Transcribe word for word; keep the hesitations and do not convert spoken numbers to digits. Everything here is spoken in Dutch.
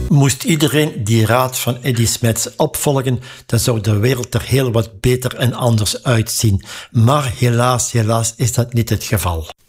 Moest iedereen die raad van Eddy Smeets opvolgen, dan zou de wereld er heel wat beter en anders uitzien. Maar helaas, helaas is dat niet het geval.